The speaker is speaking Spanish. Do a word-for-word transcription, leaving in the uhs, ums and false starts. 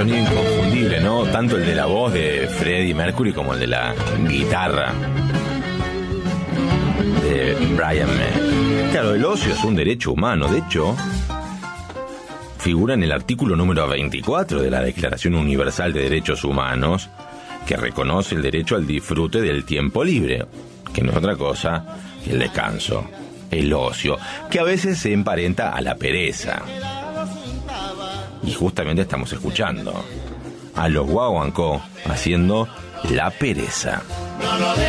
sonido inconfundible, ¿no? Tanto el de la voz de Freddie Mercury como el de la guitarra de Brian May. Claro, el ocio es un derecho humano. De hecho, figura en el artículo número veinticuatro de la Declaración Universal de Derechos Humanos, que reconoce el derecho al disfrute del tiempo libre, que no es otra cosa que el descanso, el ocio, que a veces se emparenta a la pereza. Y justamente estamos escuchando a los Guaguancó haciendo La Pereza.